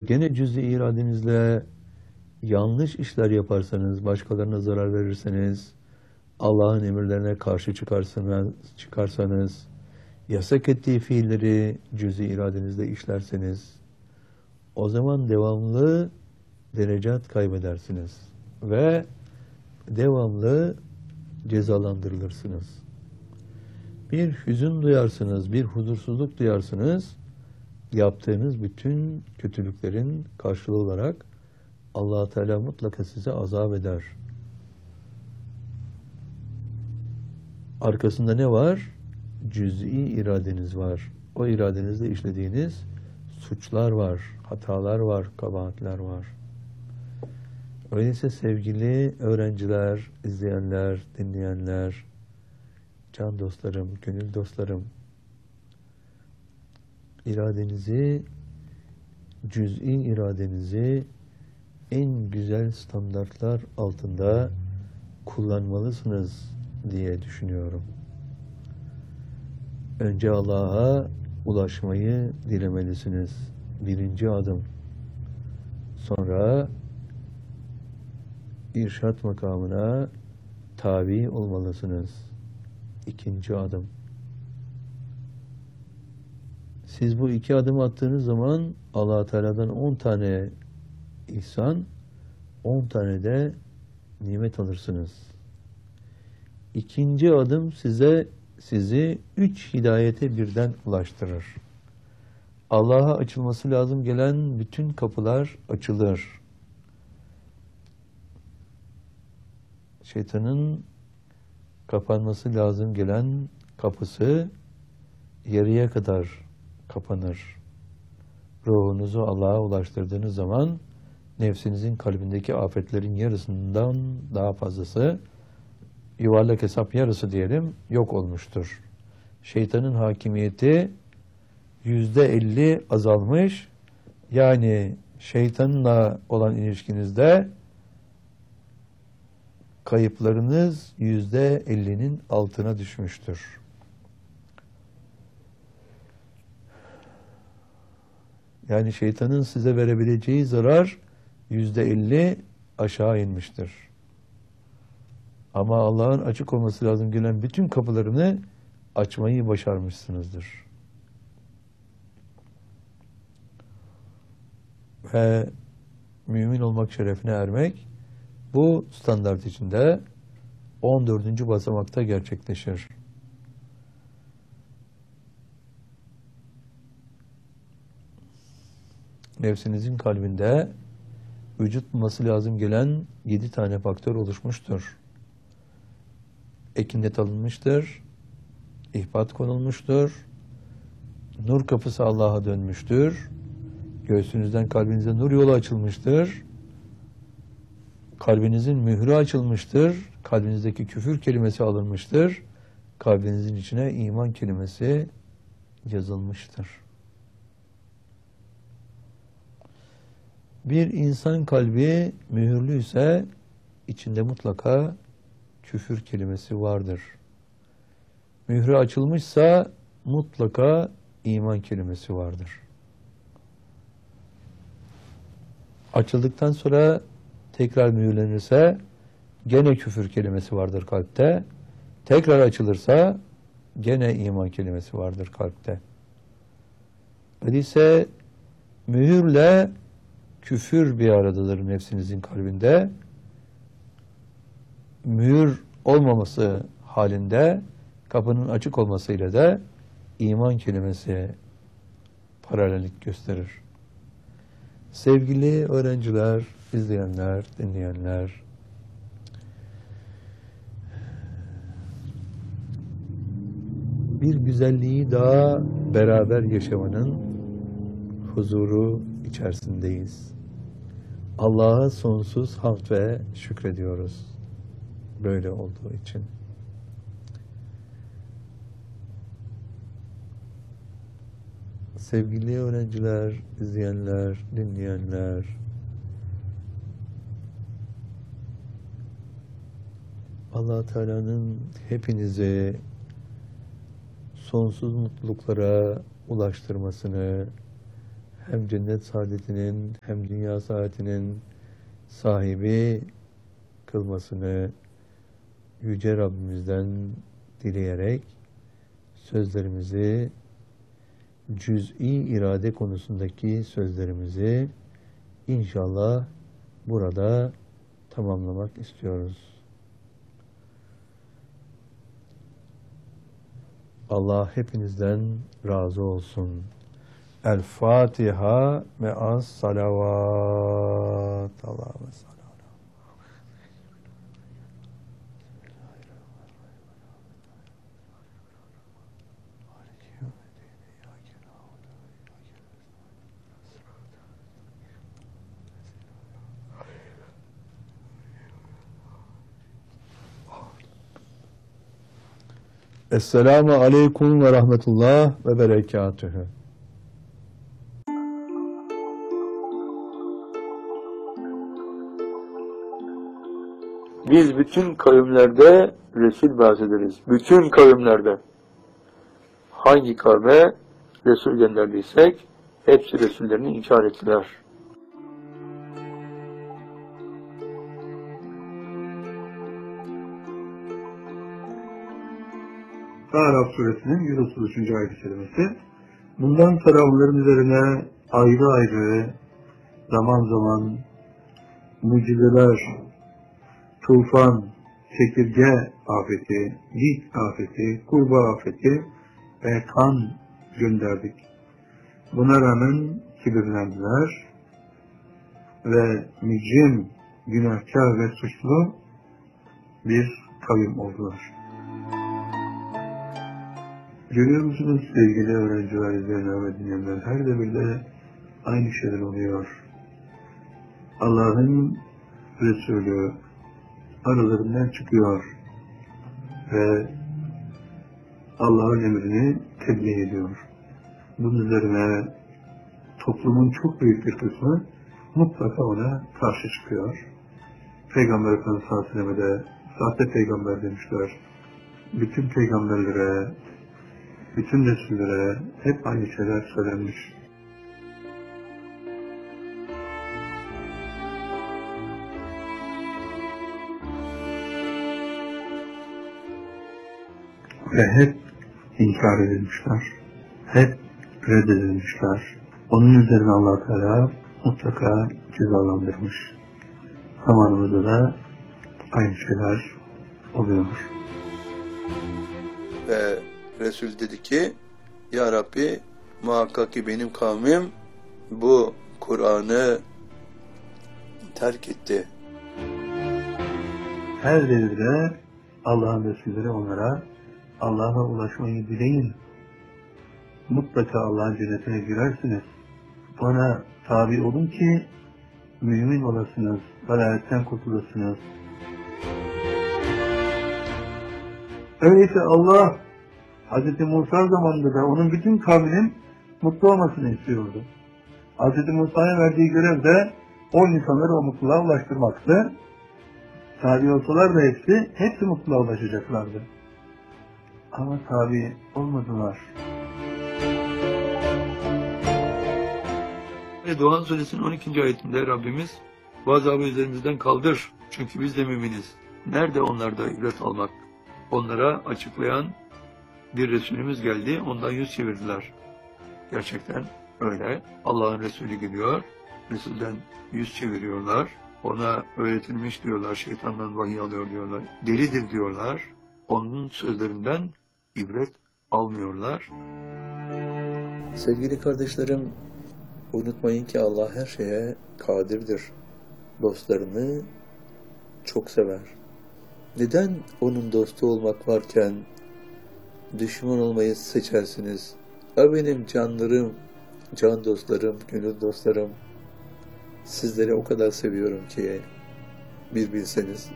gene cüz-i iradenizle yanlış işler yaparsanız, başkalarına zarar verirseniz, Allah'ın emirlerine karşı çıkarsanız, yasak ettiği fiilleri cüz-i iradenizle işlerseniz, o zaman devamlı derecat kaybedersiniz ve devamlı cezalandırılırsınız. Bir hüzün duyarsınız, bir huzursuzluk duyarsınız, yaptığınız bütün kötülüklerin karşılığı olarak Allah-u Teala mutlaka size azap eder. Arkasında ne var? Cüz'i iradeniz var. O iradenizle işlediğiniz suçlar var, hatalar var, kabahatler var. Öyleyse sevgili öğrenciler, izleyenler, dinleyenler, can dostlarım, gönül dostlarım, iradenizi, cüz'i iradenizi en güzel standartlar altında kullanmalısınız diye düşünüyorum. Önce Allah'a ulaşmayı dilemelisiniz. Birinci adım. Sonra irşat makamına tabi olmalısınız. İkinci adım. Siz bu iki adım attığınız zaman Allah-u Teala'dan 10 tane ihsan, 10 tane de nimet alırsınız. İkinci adım sizi 3 hidayete birden ulaştırır. Allah'a açılması lazım gelen bütün kapılar açılır. Şeytanın kapanması lazım gelen kapısı yarıya kadar kapanır. Ruhunuzu Allah'a ulaştırdığınız zaman nefsinizin kalbindeki afetlerin yarısından daha fazlası, yuvarlak hesap yarısı diyelim, yok olmuştur. Şeytanın hakimiyeti %50 azalmış. Yani şeytanla olan ilişkinizde kayıplarınız %50'nin altına düşmüştür. Yani şeytanın size verebileceği zarar %50 aşağı inmiştir. Ama Allah'ın açık olması lazım gelen bütün kapılarını açmayı başarmışsınızdır. Ve mümin olmak şerefine ermek bu standart içinde 14. basamakta gerçekleşir. Nefsinizin kalbinde vücut bulması lazım gelen 7 tane faktör oluşmuştur. Ekinnet alınmıştır, ihbat konulmuştur, nur kapısı Allah'a dönmüştür, göğsünüzden kalbinize nur yolu açılmıştır, kalbinizin mührü açılmıştır, kalbinizdeki küfür kelimesi alınmıştır, kalbinizin içine iman kelimesi yazılmıştır. Bir insan kalbi mühürlüyse içinde mutlaka küfür kelimesi vardır. Mührü açılmışsa mutlaka iman kelimesi vardır. Açıldıktan sonra tekrar mühürlenirse gene küfür kelimesi vardır kalpte. Tekrar açılırsa gene iman kelimesi vardır kalpte. Öyleyse mühürle küfür bir aradadır nefsinizin kalbinde. Mühür olmaması halinde kapının açık olmasıyla da iman kelimesi paralellik gösterir. Sevgili öğrenciler, izleyenler, dinleyenler, bir güzelliği daha beraber yaşamanın huzuru içerisindeyiz. Allah'a sonsuz hamd ve şükrediyoruz böyle olduğu için. Sevgili öğrenciler, izleyenler, dinleyenler, Allah Teala'nın hepinizi sonsuz mutluluklara ulaştırmasını, hem cennet saadetinin hem dünya saadetinin sahibi kılmasını Yüce Rabbimizden dileyerek sözlerimizi, cüz'i irade konusundaki sözlerimizi inşallah burada tamamlamak istiyoruz. Allah hepinizden razı olsun. El Fatiha me'as salavat. Allahümme salli. Esselamu aleyküm ve rahmetullah ve berekatühü. Biz bütün kavimlerde Resul bahsederiz. Bütün kavimlerde. Hangi kavme Resul gönderdiysek hepsi Resullerini inkar ettiler. Araf suresinin 133. ayet-i kerimesi. Bundan sonra onların üzerine ayrı ayrı zaman zaman mucizeler, tufan, çekirge afeti, dik afeti, kurbağa afeti ve kan gönderdik. Buna rağmen kibirlendiler ve mücrim, günahkar ve suçlu bir kavim oldular. Görüyor musunuz sevgili öğrenciler, izleyenler ve dinleyenler? Her devirde aynı şeyler oluyor. Allah'ın Resulü aralarından çıkıyor ve Allah'ın emrini tebliğ ediyor. Bunun üzerine toplumun çok büyük bir kısmı mutlaka ona karşı çıkıyor. Peygamber Efendimiz sallallahu aleyhi ve sellem'e de sahte peygamber demişler. Bütün peygamberlere, bütün Resullere hep aynı şeyler söylenmiş. Ve hep inkar edilmişler. Hep reddedilmişler. Onun üzerine Allah Teala mutlaka cezalandırmış. Zamanımızda da aynı şeyler oluyor. Ve Resul dedi ki, Ya Rabbi, muhakkak ki benim kavmim bu Kur'an'ı terk etti. Her devirde Allah'ın Resulleri onlara Allah'a ulaşmayı dileyin. Mutlaka Allah'ın cennetine girersiniz. Bana tabi olun ki mümin olasınız, velayetten kurtulasınız. Öyleyse Allah Hz. Musa zamanında da onun bütün kavminin mutlu olmasını istiyordu. Hz. Musa'ya verdiği görev de o insanları o mutluluğa ulaştırmaktı. Tabi olsalar da hepsi mutluluğa ulaşacaklardı. Ama tabi olmadılar. Doğan Suresinin 12. ayetinde Rabbimiz, bu azabı üzerimizden kaldır, çünkü biz de müminiz. Nerede onlarda ibret almak? Onlara açıklayan bir Resulümüz geldi, ondan yüz çevirdiler. Gerçekten öyle. Allah'ın Resulü geliyor, Resul'den yüz çeviriyorlar. Ona öğretilmiş diyorlar, şeytandan vahiy alıyor diyorlar. Delidir diyorlar. Onun sözlerinden ibret almıyorlar. Sevgili kardeşlerim, unutmayın ki Allah her şeye kadirdir. Dostlarını çok sever. Neden onun dostu olmak varken düşman olmayı seçersiniz? Benim canlarım, can dostlarım, gönül dostlarım, sizleri o kadar seviyorum ki bir bilseniz.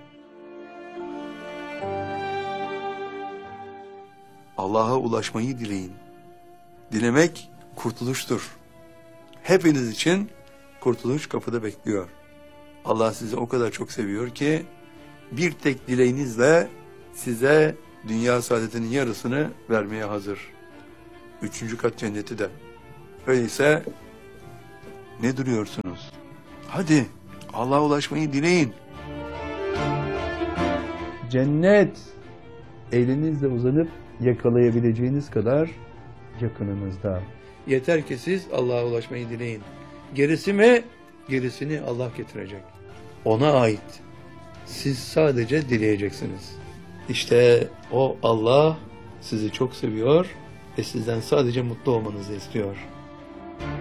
Allah'a ulaşmayı dileyin. Dilemek kurtuluştur. Hepiniz için kurtuluş kapıda bekliyor. Allah sizi o kadar çok seviyor ki bir tek dileğinizle size dünya saadetinin yarısını vermeye hazır. 3. kat cenneti de. Öyleyse Ne duruyorsunuz? Hadi Allah'a ulaşmayı dileyin. Cennet elinizle uzanıp yakalayabileceğiniz kadar yakınınızda. Yeter ki siz Allah'a ulaşmayı dileyin. Gerisi mi? Gerisini Allah getirecek. Ona ait. Siz sadece dileyeceksiniz. İşte o Allah sizi çok seviyor ve sizden sadece mutlu olmanızı istiyor.